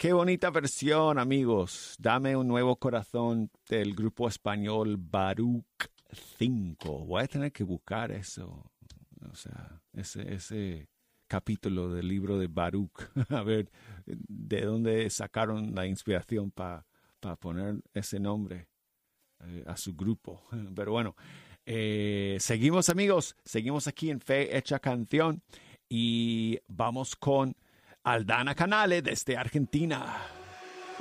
Qué bonita versión, amigos. Dame un nuevo corazón del grupo español Baruch 5. Voy a tener que buscar eso. O sea, ese capítulo del libro de Baruch. A ver de dónde sacaron la inspiración para poner ese nombre a su grupo. Pero bueno, seguimos, amigos. Seguimos aquí en Fe Hecha Canción. Y vamos con Aldana Canale desde Argentina.